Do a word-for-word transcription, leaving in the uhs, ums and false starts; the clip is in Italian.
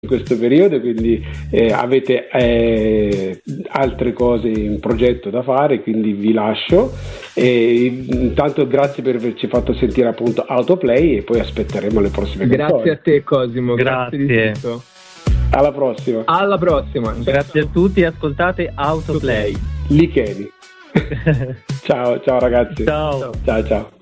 in questo periodo, quindi eh, avete eh, altre cose in progetto da fare, quindi vi lascio. E intanto grazie per averci fatto sentire appunto Autoplay e poi aspetteremo le prossime Grazie canzoni. a te Cosimo, grazie, Grazie. di tutto. Alla prossima. Alla prossima. Grazie a tutti, ascoltate Autoplay. Licheni. Ciao, ciao ragazzi. Ciao. Ciao ciao.